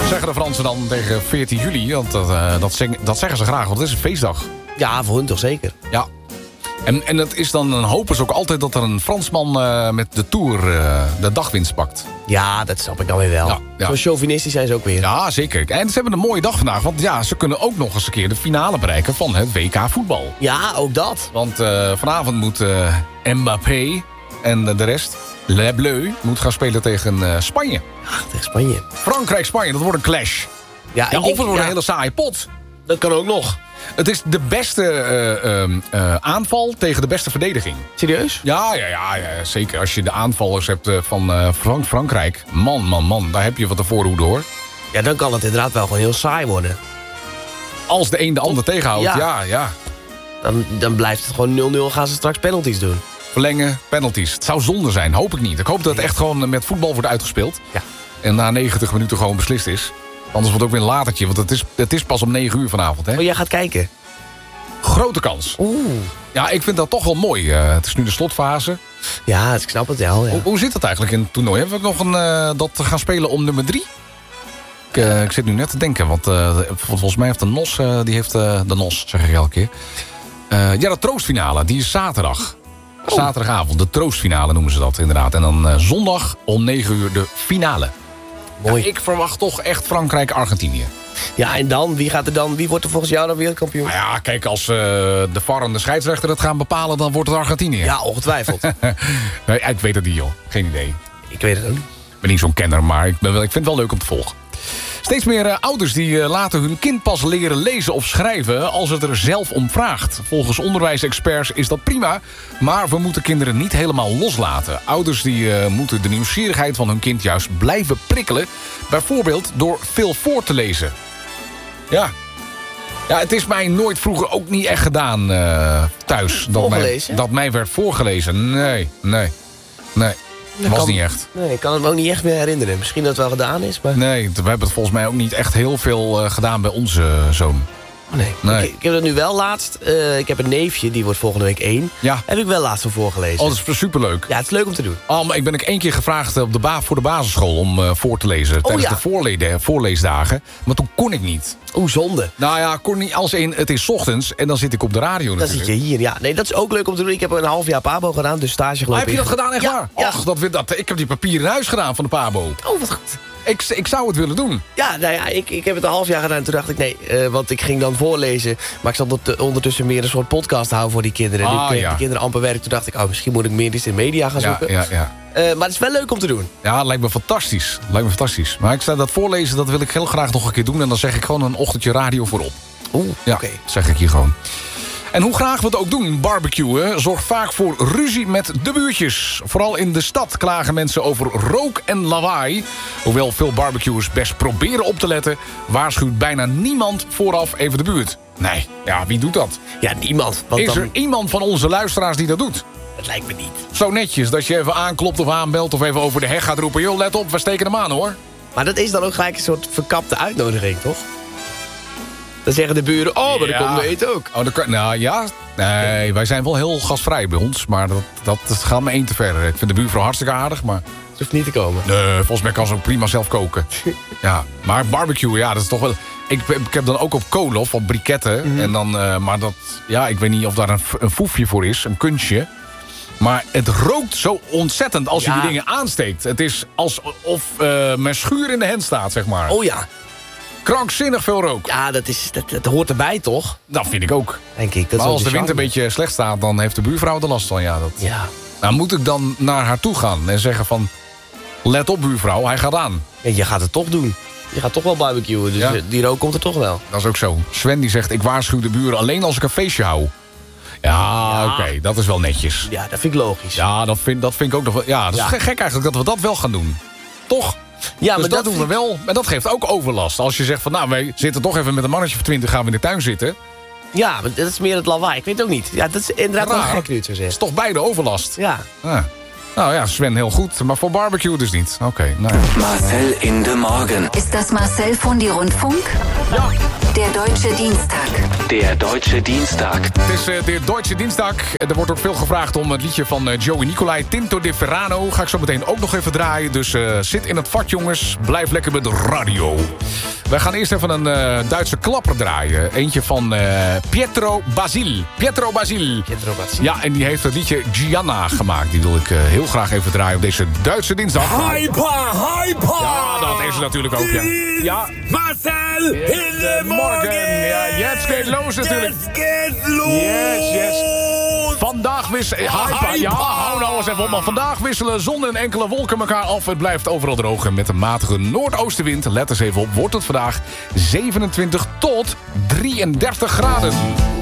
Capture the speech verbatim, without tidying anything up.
Zeggen de Fransen dan tegen veertien juli. Want dat, uh, dat, zeng, dat zeggen ze graag, want het is een feestdag. Ja, voor hun toch zeker. Ja. En, en het is dan, hopen ze ook altijd dat er een Fransman uh, met de Tour uh, de dagwinst pakt. Ja, dat snap ik dan weer wel. Ja, ja. Zo chauvinistisch zijn ze ook weer. Ja, zeker. En ze hebben een mooie dag vandaag. Want ja, ze kunnen ook nog eens een keer de finale bereiken van het W K voetbal. Ja, ook dat. Want uh, vanavond moet uh, Mbappé en de rest, Le Bleu, moet gaan spelen tegen uh, Spanje. Ja, tegen Spanje. Frankrijk-Spanje, dat wordt een clash. Ja, ja, of het wordt ja. een hele saaie pot. Dat kan ook nog. Het is de beste uh, uh, uh, aanval tegen de beste verdediging. Serieus? Ja, ja, ja, ja zeker. Als je de aanvallers hebt uh, van uh, Frank Frankrijk. Man, man, man. Daar heb je wat de voorhoede, hoor. Ja, dan kan het inderdaad wel gewoon heel saai worden. Als de een de ander tegenhoudt, ja. ja, ja. Dan, dan blijft het gewoon nul nul. Gaan ze straks penalties doen. Verlengen, penalties. Het zou zonde zijn, hoop ik niet. Ik hoop dat het echt gewoon met voetbal wordt uitgespeeld. Ja. En na negentig minuten gewoon beslist is. Anders wordt het ook weer een latertje, want het is, het is pas om negen uur vanavond. Hè? Oh, jij gaat kijken? Grote kans. Oeh. Ja, ik vind dat toch wel mooi. Uh, het is nu de slotfase. Ja, ik snap het wel. Ja. Hoe, hoe zit dat eigenlijk in het toernooi? Hebben we ook nog een, uh, dat te gaan spelen om nummer drie? Ik, uh, ik zit nu net te denken, want uh, volgens mij heeft de N O S... Uh, die heeft uh, de N O S, zeg ik elke keer. Uh, ja, de troostfinale, die is zaterdag. Oh. Zaterdagavond, de troostfinale noemen ze dat inderdaad. En dan uh, zondag om negen uur de finale. Mooi. Ja, ik verwacht toch echt Frankrijk-Argentinië. Ja, en dan? Wie gaat er dan? Wie wordt er volgens jou dan wereldkampioen? Nou ja, kijk, als uh, de V A R en de scheidsrechter het gaan bepalen, dan wordt het Argentinië. Ja, ongetwijfeld. Nee, ik weet het niet, joh. Geen idee. Ik weet het ook niet. Ik ben niet zo'n kenner, maar ik, ben wel, ik vind het wel leuk om te volgen. Steeds meer uh, ouders die uh, laten hun kind pas leren lezen of schrijven als het er zelf om vraagt. Volgens onderwijsexperts is dat prima, maar we moeten kinderen niet helemaal loslaten. Ouders die uh, moeten de nieuwsgierigheid van hun kind juist blijven prikkelen. Bijvoorbeeld door veel voor te lezen. Ja. Ja, het is mij nooit vroeger ook niet echt gedaan uh, thuis. Dat mij, dat mij werd voorgelezen. Nee, nee, nee. Dat was kan, niet echt. Nee, ik kan het me ook niet echt meer herinneren. Misschien dat het wel gedaan is, maar... Nee, we hebben het volgens mij ook niet echt heel veel uh, gedaan bij onze zoon. Oh nee, nee. Ik, ik heb het nu wel laatst... Uh, ik heb een neefje, die wordt volgende week één. Ja. Heb ik wel laatst van voorgelezen. Oh, dat is superleuk. Ja, het is leuk om te doen. Oh, maar ik ben ook één keer gevraagd op de ba- voor de basisschool om uh, voor te lezen. Oh, tijdens ja. de voorle- voorleesdagen. Maar toen kon ik niet. Oeh, zonde. Nou ja, kon niet als in, het is ochtends en dan zit ik op de radio natuurlijk. Dan zit je hier, ja. Nee, dat is ook leuk om te doen. Ik heb een half jaar Pabo gedaan, dus stage gelopen. Maar heb je dat gedaan, echt ja, waar? Ja. Och, dat, dat, ik heb die papieren in huis gedaan van de Pabo. Oh, wat goed. Ik, ik zou het willen doen. Ja, nou ja, ik, ik heb het een half jaar gedaan. En toen dacht ik, nee, uh, want ik ging dan voorlezen. Maar ik zat ondertussen meer een soort podcast te houden voor die kinderen. En ah, nu kreeg ja. die kinderen amper werk. Toen dacht ik, oh, misschien moet ik meer iets in media gaan zoeken. Ja, ja, ja. Uh, maar het is wel leuk om te doen. Ja, het lijkt me fantastisch. Lijkt me fantastisch. Maar ik zei dat voorlezen, dat wil ik heel graag nog een keer doen. En dan zeg ik gewoon een ochtendje radio voorop. Oeh, ja, oké. Okay. Zeg ik hier gewoon. En hoe graag we het ook doen, barbecuen zorgt vaak voor ruzie met de buurtjes. Vooral in de stad klagen mensen over rook en lawaai. Hoewel veel barbecuers best proberen op te letten, waarschuwt bijna niemand vooraf even de buurt. Nee, ja, wie doet dat? Ja, niemand. Want Is dan... er iemand van onze luisteraars die dat doet? Dat lijkt me niet. Zo netjes, dat je even aanklopt of aanbelt of even over de heg gaat roepen. Joh, let op, we steken hem aan, hoor. Maar dat is dan ook gelijk een soort verkapte uitnodiging, toch? Dan zeggen de buren, oh, maar ja. dan komt we eten ook. Oh, dan, nou ja, nee, wij zijn wel heel gastvrij bij ons. Maar dat, dat, dat gaat me één te ver. Ik vind de buurvrouw hartstikke aardig, maar... Ze hoeft niet te komen. Nee, volgens mij kan ze ook prima zelf koken. Ja, maar barbecue, ja, dat is toch wel... Ik, ik heb dan ook op kolen of op briketten. Mm-hmm. En dan, uh, maar dat, ja, ik weet niet of daar een, een foefje voor is, een kunstje. Maar het rookt zo ontzettend als je ja. die dingen aansteekt. Het is alsof uh, mijn schuur in de hand staat, zeg maar. Oh ja. Krankzinnig veel rook. Ja, dat, is, dat, dat hoort erbij, toch? Dat vind ik ook. Denk ik. Dat maar is als de wind een beetje slecht staat, dan heeft de buurvrouw er last van. Ja, dat... ja. Nou, moet ik dan naar haar toe gaan en zeggen van... Let op, buurvrouw, hij gaat aan. Ja, je gaat het toch doen. Je gaat toch wel barbecuen, dus ja. die rook komt er toch wel. Dat is ook zo. Sven die zegt, ik waarschuw de buren alleen als ik een feestje hou. Ja, ja. oké, okay, dat is wel netjes. Ja, dat vind ik logisch. Ja, dat vind, dat vind ik ook nog wel... Ja, dat is ja. gek eigenlijk dat we dat wel gaan doen. Toch? Ja, dus maar dat, dat doen we wel. En dat geeft ook overlast. Als je zegt van, nou, wij zitten toch even met een mannetje van twintig... gaan we in de tuin zitten. Ja, maar dat is meer het lawaai. Ik weet het ook niet. Ja, dat is inderdaad wel gek nu het zo zegt. Het is toch beide overlast. Ja. Ah. Nou ja, Sven heel goed, maar voor barbecue dus niet. Oké, okay, nou ja. Marcel in de Morgen. Ist das Marcel von die Rundfunk? Ja. Der Deutsche Dienstag. Der Deutsche Dienstag. Het is uh, de Deutsche Dienstag. Er wordt ook veel gevraagd om het liedje van uh, Joey Nicolai, Tinto de Verano. Ga ik zo meteen ook nog even draaien. Dus uh, zit in het vat, jongens. Blijf lekker met de radio. Wij gaan eerst even een uh, Duitse klapper draaien. Eentje van uh, Pietro Basil. Pietro Basil. Pietro Basil. Ja, en die heeft het liedje Gianna gemaakt. Die wil ik uh, heel graag even draaien op deze Duitse dinsdag. Hyper, hyper! Ja, dat is het natuurlijk ook, ja. Ja. Marcel in de morgen! Ja, jetzt geht los natuurlijk. Jetzt geht los! Yes, yes. Vandaag wisselen... Hyper, ja, hou nou eens even op. Maar vandaag wisselen zon en enkele wolken elkaar af. Het blijft overal droog en met een matige noordoostenwind. Let eens even op, wordt het vandaag zevenentwintig tot drieëndertig graden.